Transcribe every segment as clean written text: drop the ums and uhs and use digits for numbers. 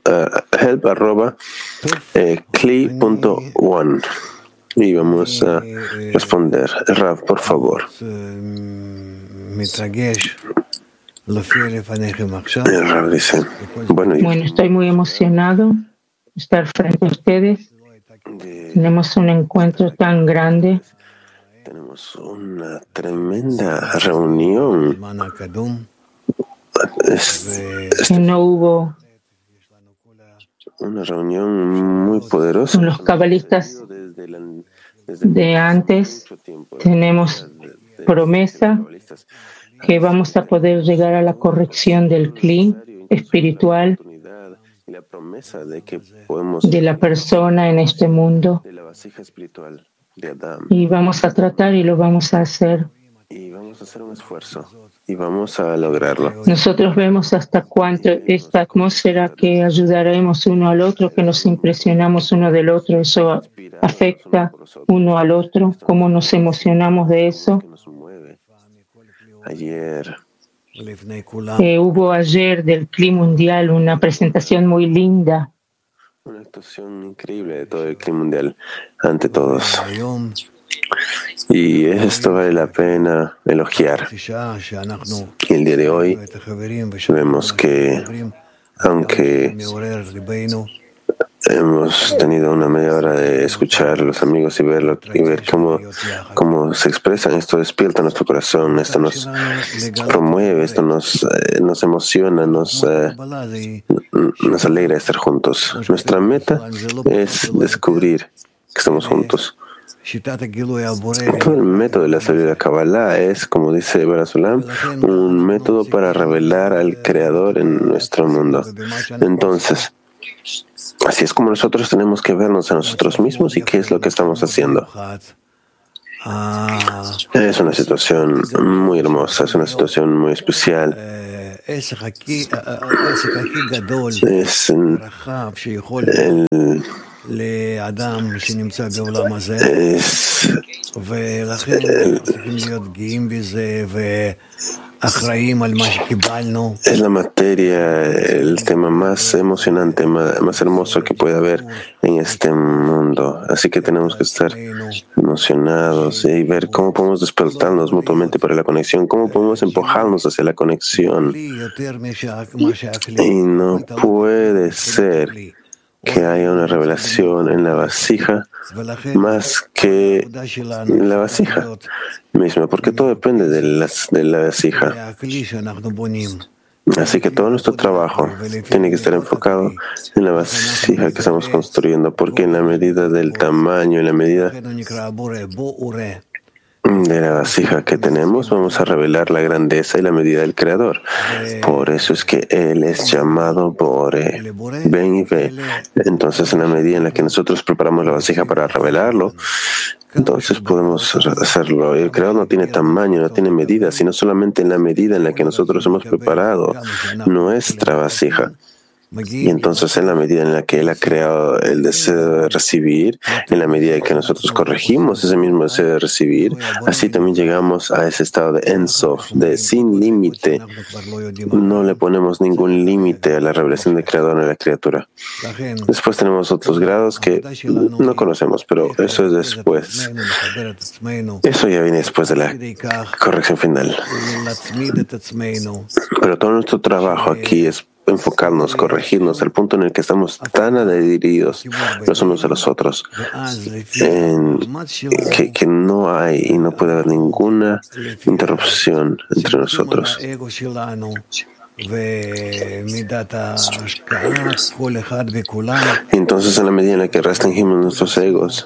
help@kli.one y vamos a responder. Rav, por favor. Rav dice, bueno, estoy muy emocionado de estar frente a ustedes. Tenemos un encuentro tan grande. Tenemos una tremenda reunión. No hubo una reunión muy poderosa. Con los cabalistas de antes tenemos promesa que vamos a poder llegar a la corrección del Kli espiritual de la persona en este mundo. Y vamos a tratar y lo vamos a hacer. Y vamos a hacer un esfuerzo y vamos a lograrlo. Nosotros vemos hasta cuánto esta atmósfera que ayudaremos uno al otro, que nos impresionamos uno del otro, eso afecta uno al otro, cómo nos emocionamos de eso. Ayer hubo ayer del Kli mundial una presentación muy linda. Una actuación increíble de todo el Kli mundial ante todos. Y esto vale la pena elogiar. El día de hoy vemos que, aunque hemos tenido una media hora de escuchar a los amigos y ver cómo se expresan, esto despierta nuestro corazón, esto nos promueve, esto nos emociona, nos alegra estar juntos. Nuestra meta es descubrir que estamos juntos. Todo el método de la sabiduría Kabbalah es, como dice Barasulam, un método para revelar al Creador en nuestro mundo. Entonces, así es como nosotros tenemos que vernos a nosotros mismos y qué es lo que estamos haciendo. Es una situación muy hermosa, es una situación muy especial. Es la materia, el tema más emocionante, más hermoso que puede haber en este mundo. Así que tenemos que estar emocionados y ver cómo podemos despertarnos mutuamente para la conexión, cómo podemos empujarnos hacia la conexión. Y no puede ser que haya una revelación en la vasija más que la vasija misma, porque todo depende de la vasija. Así que todo nuestro trabajo tiene que estar enfocado en la vasija que estamos construyendo, porque en la medida del tamaño, en la medida de la vasija que tenemos, vamos a revelar la grandeza y la medida del Creador. Por eso es que Él es llamado Bore, ven y ve. Entonces, en la medida en la que nosotros preparamos la vasija para revelarlo, entonces podemos hacerlo. El Creador no tiene tamaño, no tiene medida, sino solamente en la medida en la que nosotros hemos preparado nuestra vasija. Y entonces, en la medida en la que Él ha creado el deseo de recibir, en la medida en que nosotros corregimos ese mismo deseo de recibir, así también llegamos a ese estado de Ein Sof, de sin límite. No le ponemos ningún límite a la revelación del Creador en la criatura. Después tenemos otros grados que no conocemos, pero eso es después. Eso ya viene después de la corrección final. Pero todo nuestro trabajo aquí es enfocarnos, corregirnos al punto en el que estamos tan adheridos los unos a los otros, que no hay y no puede haber ninguna interrupción entre nosotros. Entonces, en la medida en la que restringimos nuestros egos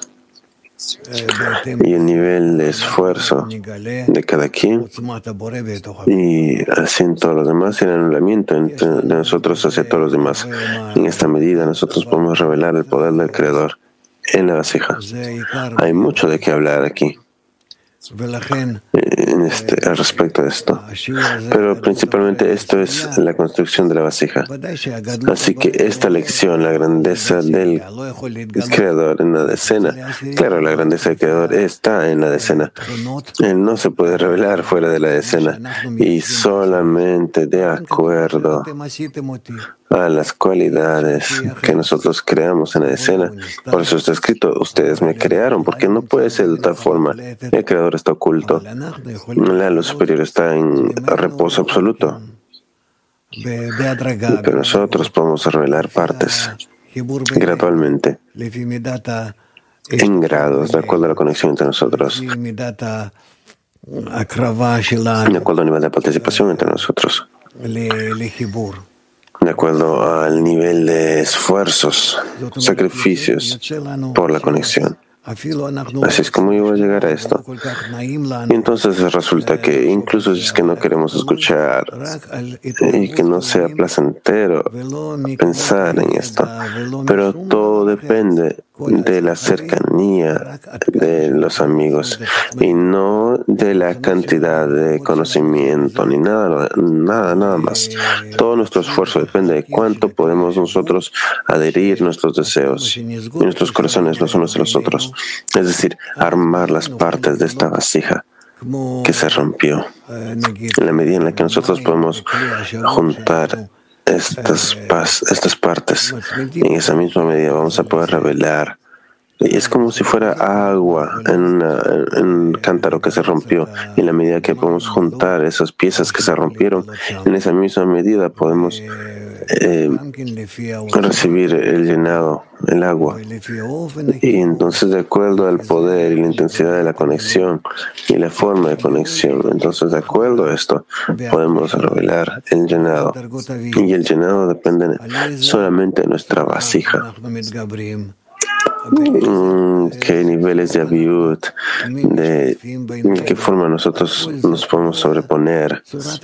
y el nivel de esfuerzo de cada quien, y así en todos los demás, y el anulamiento de nosotros hacia todos los demás. En esta medida nosotros podemos revelar el poder del Creador en la vasija. Hay mucho de qué hablar aquí. al respecto de esto. Pero principalmente esto es la construcción de la vasija. Así que esta lección, la grandeza del Creador en la decena, claro, la grandeza del Creador está en la decena. Él no se puede revelar fuera de la decena y solamente de acuerdo a las cualidades que nosotros creamos en la escena. Por eso está escrito, ustedes me crearon, porque no puede ser de tal forma. El Creador está oculto. La luz superior está en reposo absoluto. Pero nosotros podemos revelar partes gradualmente, en grados, de acuerdo a la conexión entre nosotros, de acuerdo al nivel de participación entre nosotros, de acuerdo al nivel de esfuerzos, sacrificios por la conexión. Así es como yo voy a llegar a esto. Y entonces resulta que incluso si es que no queremos escuchar y que no sea placentero pensar en esto, pero todo depende de la cercanía de los amigos y no de la cantidad de conocimiento ni nada más. Todo nuestro esfuerzo depende de cuánto podemos nosotros adherir nuestros deseos y nuestros corazones los unos a los otros. Es decir, armar las partes de esta vasija que se rompió. En la medida en la que nosotros podemos juntar estas partes, en esa misma medida vamos a poder revelar. Y es como si fuera agua en un cántaro que se rompió. Y en la medida que podemos juntar esas piezas que se rompieron, en esa misma medida podemos recibir el llenado, el agua. Y entonces, de acuerdo al poder y la intensidad de la conexión y la forma de conexión, entonces, de acuerdo a esto, podemos revelar el llenado. Y el llenado depende solamente de nuestra vasija. ¿Qué niveles de aviud, de qué forma nosotros nos podemos sobreponer,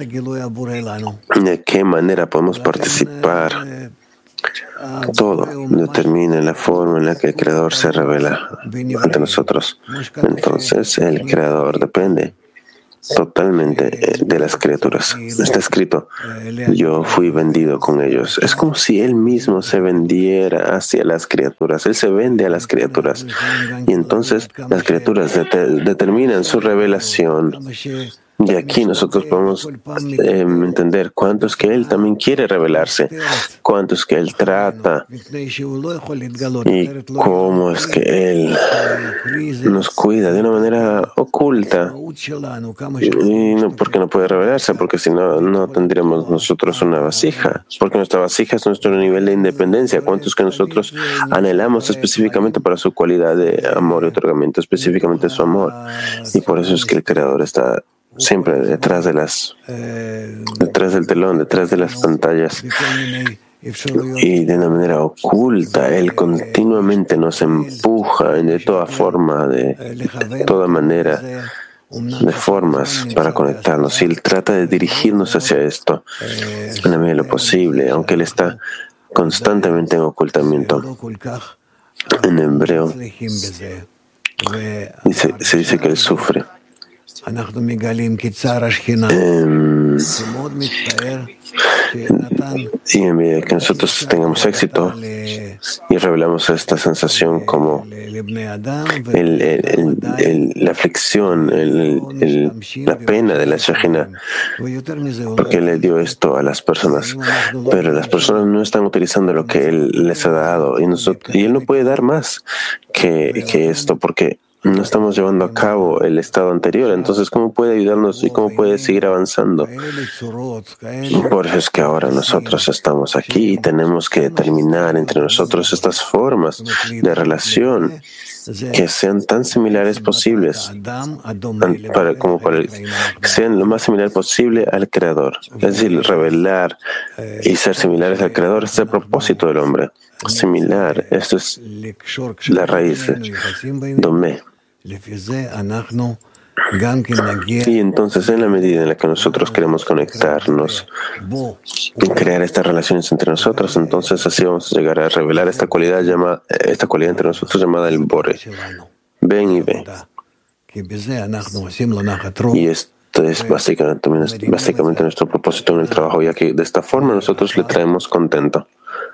de qué manera podemos participar? Todo determina la forma en la que el Creador se revela ante nosotros. Entonces, el Creador depende totalmente de las criaturas. Está escrito, yo fui vendido con ellos. Es como si Él mismo se vendiera hacia las criaturas. Él se vende a las criaturas. Y entonces las criaturas determinan su revelación. Y aquí nosotros podemos entender cuánto es que Él también quiere revelarse, cuánto es que Él trata y cómo es que Él nos cuida de una manera oculta. Y no, porque no puede revelarse, porque si no, no tendríamos nosotros una vasija, porque nuestra vasija es nuestro nivel de independencia. Cuánto es que nosotros anhelamos específicamente para su cualidad de amor y otorgamiento, específicamente su amor. Y por eso es que el Creador está siempre detrás del telón, detrás de las pantallas, y de una manera oculta Él continuamente nos empuja de toda forma, de toda manera, de formas para conectarnos, y Él trata de dirigirnos hacia esto en la medida de lo posible, aunque Él está constantemente en ocultamiento. En hebreo se dice que Él sufre. Y en medida que nosotros tengamos éxito y revelamos esta sensación como la aflicción, la pena de la Shejina, porque Él le dio esto a las personas, pero las personas no están utilizando lo que Él les ha dado, y Él no puede dar más que esto, porque no estamos llevando a cabo el estado anterior. Entonces, ¿cómo puede ayudarnos y cómo puede seguir avanzando? Por eso es que ahora nosotros estamos aquí y tenemos que determinar entre nosotros estas formas de relación que sean tan similares posibles, que sean lo más similar posible al Creador. Es decir, revelar y ser similares al Creador es el propósito del hombre. Similar, esto es la raíz de Domé. Y entonces, en la medida en la que nosotros queremos conectarnos y crear estas relaciones entre nosotros, entonces así vamos a llegar a revelar esta cualidad entre nosotros llamada el Bore. Ven y ve. Y esto es básicamente nuestro propósito en el trabajo, ya que de esta forma nosotros le traemos contento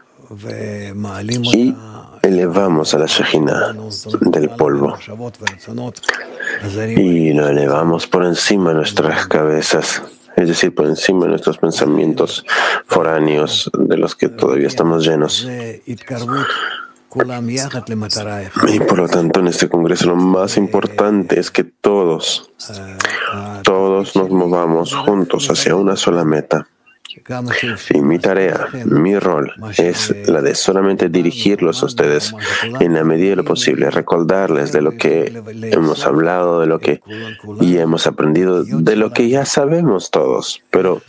y elevamos a la Shejina del polvo y lo elevamos por encima de nuestras cabezas, es decir, por encima de nuestros pensamientos foráneos de los que todavía estamos llenos. Y por lo tanto, en este congreso lo más importante es que todos nos movamos juntos hacia una sola meta. Y mi tarea, mi rol, es la de solamente dirigirlos a ustedes en la medida de lo posible, recordarles de lo que hemos hablado, de lo que ya hemos aprendido, de lo que ya sabemos todos, pero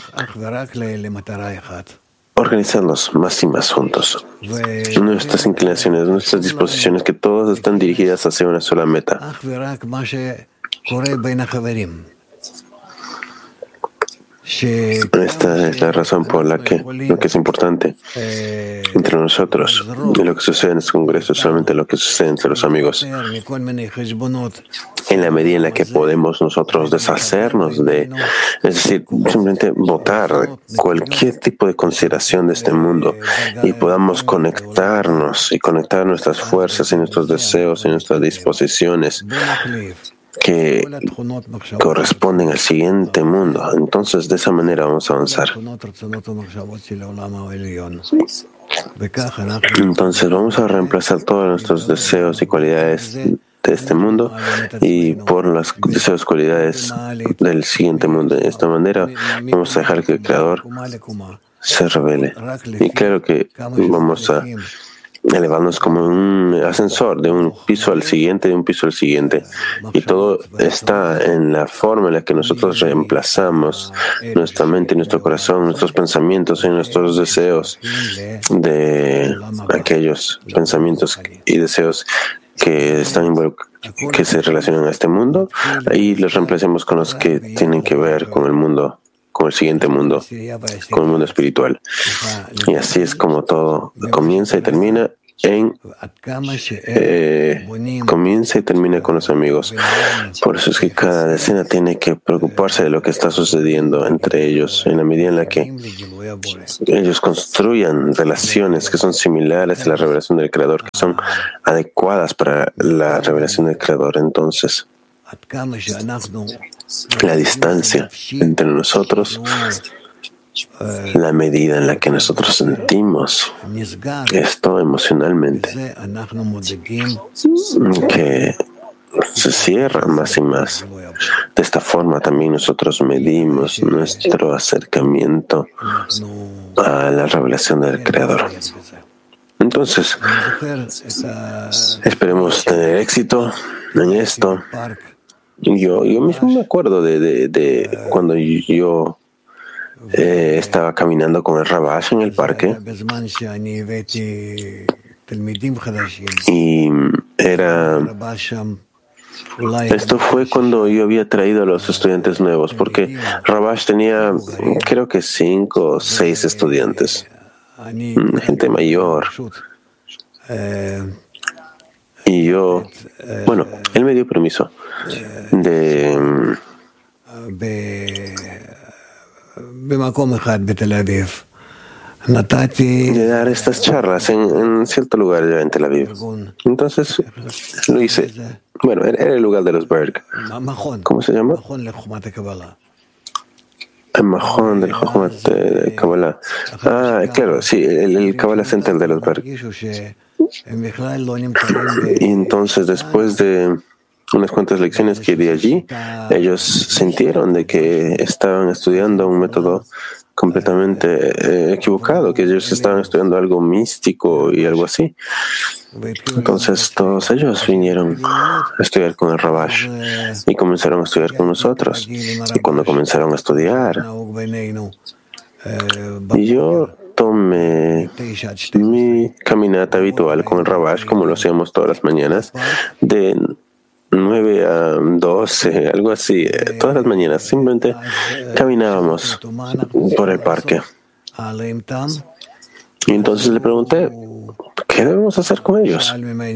organizarnos más y más juntos. Nuestras inclinaciones, nuestras disposiciones, que todas están dirigidas hacia una sola meta. Esta es la razón por la que lo que es importante entre nosotros y lo que sucede en este congreso es solamente lo que sucede entre los amigos. En la medida en la que podemos nosotros deshacernos es decir, simplemente votar cualquier tipo de consideración de este mundo y podamos conectarnos y conectar nuestras fuerzas y nuestros deseos y nuestras disposiciones que corresponden al siguiente mundo. Entonces, de esa manera vamos a avanzar. Entonces, vamos a reemplazar todos nuestros deseos y cualidades de este mundo y por los deseos y cualidades del siguiente mundo. De esta manera, vamos a dejar que el Creador se revele. Y claro que vamos a elevarnos como un ascensor de un piso al siguiente, de un piso al siguiente. Y todo está en la forma en la que nosotros reemplazamos nuestra mente, nuestro corazón, nuestros pensamientos y nuestros deseos de aquellos pensamientos y deseos que que se relacionan a este mundo y los reemplacemos con los que tienen que ver con el mundo, con el siguiente mundo, con el mundo espiritual. Y así es como todo comienza y termina con los amigos. Por eso es que cada decena tiene que preocuparse de lo que está sucediendo entre ellos, en la medida en la que ellos construyan relaciones que son similares a la revelación del Creador, que son adecuadas para la revelación del Creador. Entonces, la distancia entre nosotros, la medida en la que nosotros sentimos esto emocionalmente, que se cierra más y más. De esta forma también nosotros medimos nuestro acercamiento a la revelación del Creador. Entonces, esperemos tener éxito en esto. Yo mismo me acuerdo de cuando yo estaba caminando con el Rabash en el parque y esto fue cuando yo había traído a los estudiantes nuevos, porque Rabash tenía creo que 5 o 6 estudiantes, gente mayor. Y yo, él me dio permiso de dar estas charlas en cierto lugar allá en Tel Aviv. Entonces lo hice. Era el lugar de los Berg. ¿Cómo se llama? El Mahón del Jochmat de Kabbalah. Claro, sí, el Kabbalah Center de los Berg. Y entonces, después de unas cuantas lecciones que di allí, ellos sintieron de que estaban estudiando un método completamente equivocado, que ellos estaban estudiando algo místico y algo así. Entonces todos ellos vinieron a estudiar con el Rabash y comenzaron a estudiar con nosotros. Y cuando comenzaron a estudiar, y yo tomé mi caminata habitual con el Rabash, como lo hacíamos todas las mañanas, de 9 a 12, algo así, todas las mañanas. Simplemente caminábamos por el parque. Y entonces le pregunté, ¿qué debemos hacer con ellos?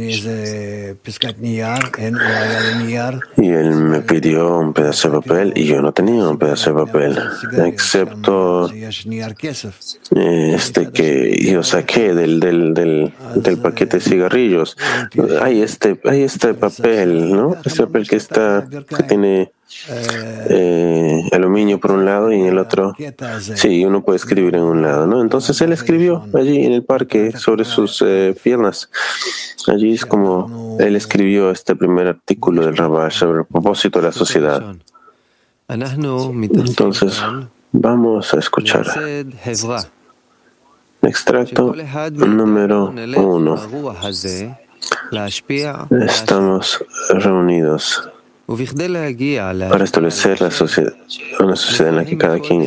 Y él me pidió un pedazo de papel y yo no tenía un pedazo de papel, excepto que yo saqué del paquete de cigarrillos. Hay este papel, ¿no? Este papel que tiene aluminio por un lado y en el otro, sí, uno puede escribir en un lado, ¿no? Entonces él escribió allí en el parque sobre sus piernas. Allí es como él escribió este primer artículo del Rabash sobre el propósito de la sociedad. Entonces, vamos a escuchar. Extracto número 1. Estamos reunidos para establecer una sociedad en la que cada quien...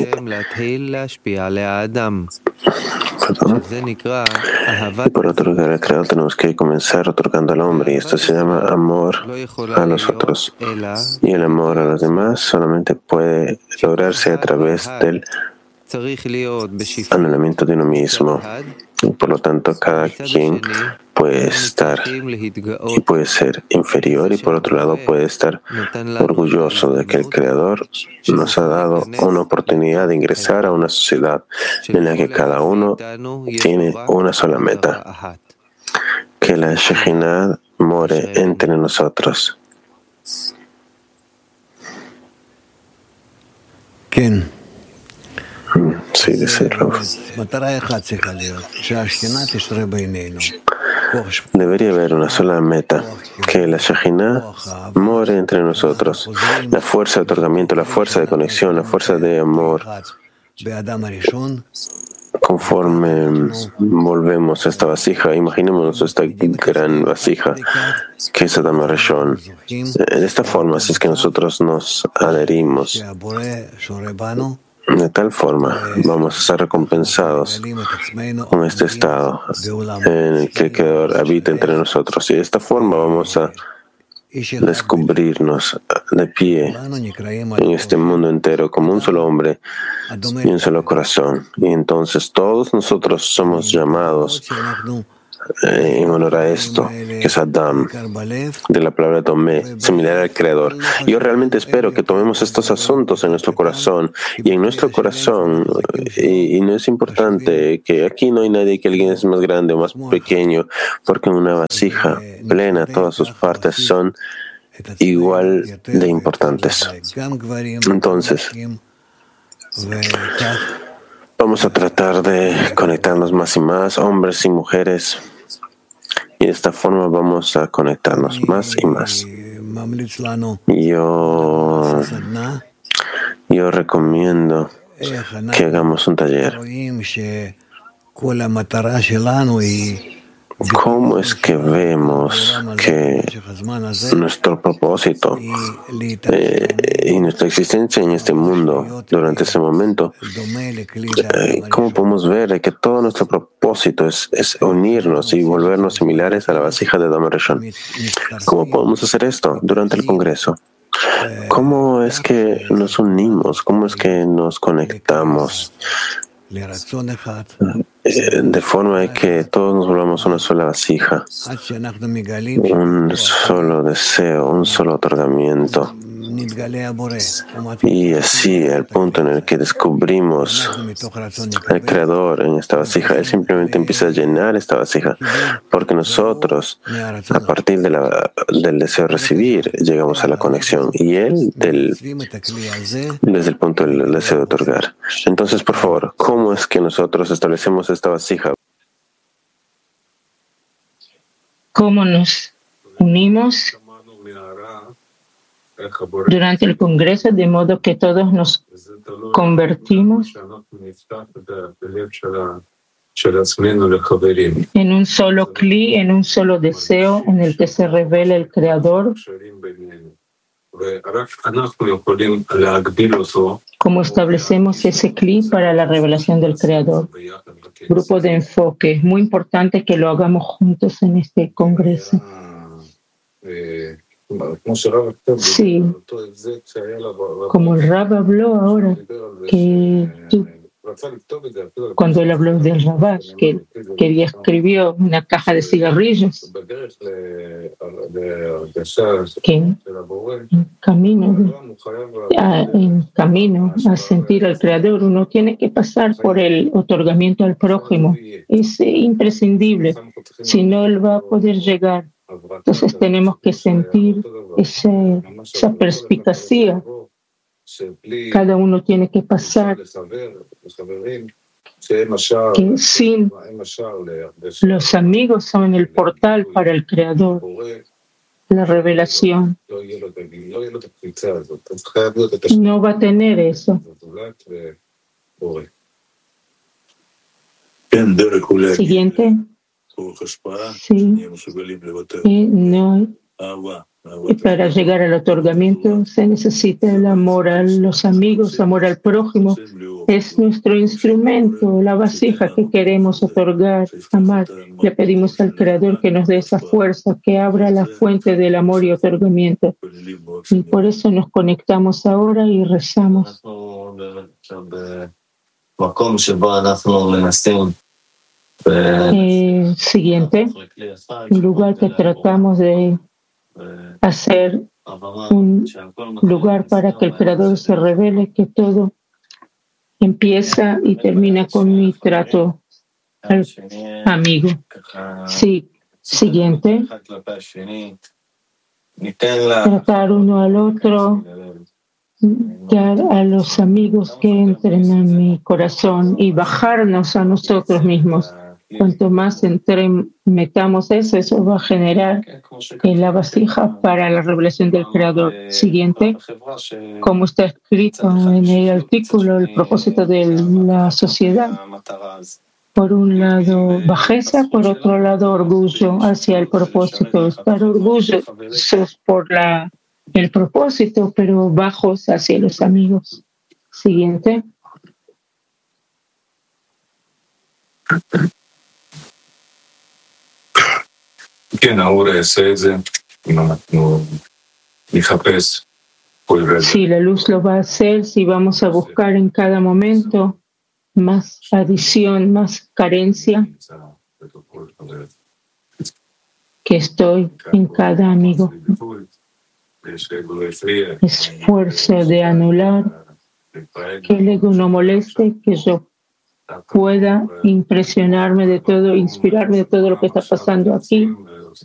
Y por otorgar al Creador tenemos que comenzar otorgando al hombre, y esto se llama amor a los otros. Y el amor a los demás solamente puede lograrse a través del anulamiento de uno mismo. Y por lo tanto, cada quien puede estar y puede ser inferior, y por otro lado puede estar orgulloso de que el Creador nos ha dado una oportunidad de ingresar a una sociedad en la que cada uno tiene una sola meta: que la Shejinah more entre nosotros. Sí, dice Rav. Debería haber una sola meta: que la Shejinah more entre nosotros. La fuerza de otorgamiento, la fuerza de conexión, la fuerza de amor. Conforme volvemos a esta vasija, imaginémonos esta gran vasija que es Adam Rishon. De esta forma, si es que nosotros nos adherimos, de tal forma vamos a ser recompensados con este estado en el que el Creador habita entre nosotros, y de esta forma vamos a descubrirnos de pie en este mundo entero como un solo hombre y un solo corazón. Y entonces todos nosotros somos llamados en honor a esto, que es Adam, de la palabra Domé, similar al Creador. Yo realmente espero que tomemos estos asuntos en nuestro corazón, y en nuestro corazón, y no es importante que aquí no hay nadie que alguien es más grande o más pequeño, porque en una vasija plena todas sus partes son igual de importantes. Entonces, vamos a tratar de conectarnos más y más, hombres y mujeres, y de esta forma vamos a conectarnos más y más. Yo recomiendo que hagamos un taller. ¿Cómo es que vemos que nuestro propósito y nuestra existencia en este mundo durante este momento, cómo podemos ver que todo nuestro propósito es unirnos y volvernos similares a la vasija de Adam Rishon? ¿Cómo podemos hacer esto durante el Congreso? ¿Cómo es que nos unimos? ¿Cómo es que nos conectamos? De forma que todos nos volvamos una sola vasija, un solo deseo, un solo otorgamiento. Y así, al punto en el que descubrimos al Creador en esta vasija, Él simplemente empieza a llenar esta vasija, porque nosotros, a partir del deseo de recibir, llegamos a la conexión, y Él desde el punto del deseo de otorgar. Entonces, por favor, ¿cómo es que nosotros establecemos esta vasija? ¿Cómo nos unimos durante el Congreso, de modo que todos nos convertimos en un solo cli, en un solo deseo en el que se revela el Creador? ¿Cómo establecemos ese cli para la revelación del Creador? Grupo de enfoque. Es muy importante que lo hagamos juntos en este Congreso. Sí, como el Rab habló ahora, que cuando él habló del Rabash, que quería escribió una caja de cigarrillos, que en camino a sentir al Creador, uno tiene que pasar por el otorgamiento al prójimo. Es imprescindible, si no, él va a poder llegar. Entonces tenemos que sentir esa perspicacia. Cada uno tiene que pasar, que sin los amigos son el portal para el Creador, la revelación. No va a tener eso. Siguiente. Sí. No. Para llegar al otorgamiento se necesita el amor a los amigos, amor al prójimo. Es nuestro instrumento, la vasija que queremos otorgar, amar. Le pedimos al Creador que nos dé esa fuerza, que abra la fuente del amor y otorgamiento. Y por eso nos conectamos ahora y rezamos. Siguiente, un lugar que tratamos de hacer un lugar para que el Creador se revele, que todo empieza y termina con mi trato al amigo. Sí, siguiente, tratar uno al otro, dar a los amigos que entren en mi corazón y bajarnos a nosotros mismos. Cuanto más metamos eso va a generar la vasija para la revelación del Creador. Siguiente, como está escrito en el artículo, el propósito de la sociedad. Por un lado, bajeza, por otro lado, orgullo hacia el propósito. Estar orgullosos por el propósito, pero bajos hacia los amigos. Siguiente. Sí, la luz lo va a hacer si vamos a buscar en cada momento más adición, más carencia que estoy en cada amigo. Esfuerzo de anular que el ego no moleste, que yo pueda impresionarme de todo, inspirarme de todo lo que está pasando aquí